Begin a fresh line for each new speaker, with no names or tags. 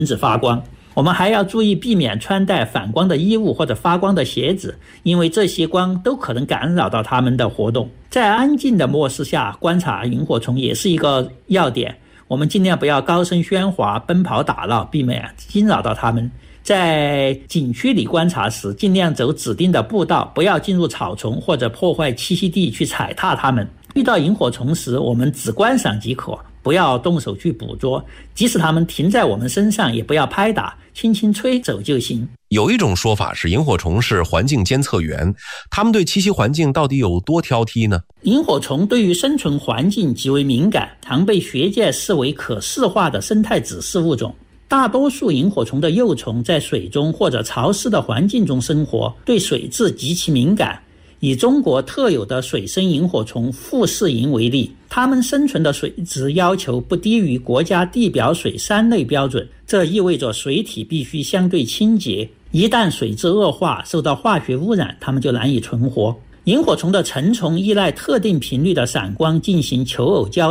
止发光。我们还要注意避免穿戴反光的衣物或者发光的鞋子，因为这些光都可能干扰到它们的活动。在安静的模式下观察萤火虫也是一个要点，我们尽量不要高声喧哗、奔跑打闹，避免惊扰到它们。在景区里观察时，尽量走指定的步道，不要进入草丛或者破坏栖息地去踩踏它们。遇到萤火虫时，我们只观赏即可，不要动手去捕捉，即使它们停在我们身上，也不要拍打，轻轻吹走就行。
有一种说法是萤火虫是环境监测员，它们对栖息环境到底有多挑剔呢？
萤火虫对于生存环境极为敏感，常被学界视为可视化的生态指示物种。大多数萤火虫的幼虫在水中或者潮湿的环境中生活，对水质极其敏感。以中国特有的水生萤火虫富士萤为例，它们生存的水质要求不低于国家地表水3类标准，这意味着水体必须相对清洁。一旦水质恶化，受到化学污染，它们就难以存活。萤火虫的成虫依赖特定频率的闪光进行求偶交